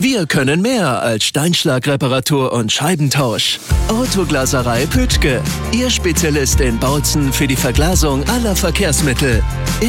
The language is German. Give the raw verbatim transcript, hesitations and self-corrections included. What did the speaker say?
Wir können mehr als Steinschlagreparatur und Scheibentausch. Autoglaserei Pütschke, Ihr Spezialist in Bautzen für die Verglasung aller Verkehrsmittel.